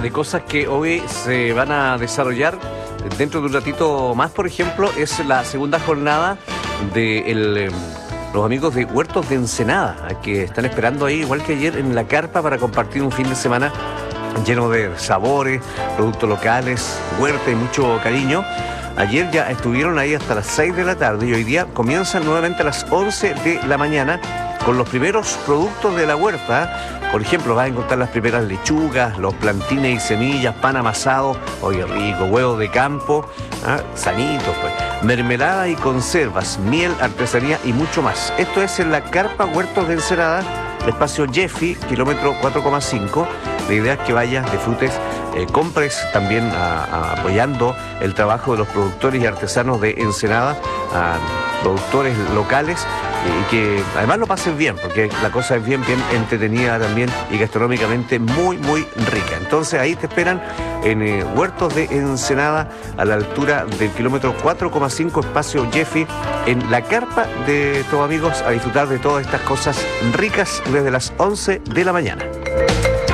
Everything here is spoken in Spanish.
de cosas que hoy se van a desarrollar dentro de un ratito más, por ejemplo, es la segunda jornada de los amigos de Huertos de Ensenada, que están esperando ahí, igual que ayer, en la carpa para compartir un fin de semana lleno de sabores, productos locales, huerta y mucho cariño. Ayer ya estuvieron ahí hasta las 6 de la tarde y hoy día comienzan nuevamente a las 11 de la mañana con los primeros productos de la huerta. Por ejemplo, vas a encontrar las primeras lechugas, los plantines y semillas, pan amasado, oye rico, huevos de campo, sanitos, pues, mermelada y conservas, miel, artesanía y mucho más. Esto es en la carpa Huertos de Ensenada, el espacio Jeffy, kilómetro 4,5. La idea es que vayas, disfrutes, compres también apoyando el trabajo de los productores y artesanos de Ensenada, productores locales, y que además lo pasen bien, porque la cosa es bien entretenida también y gastronómicamente muy rica. Entonces ahí te esperan en Huertos de Ensenada, a la altura del kilómetro 4,5, espacio Jeffy, en la carpa de todos amigos, a disfrutar de todas estas cosas ricas desde las 11 de la mañana.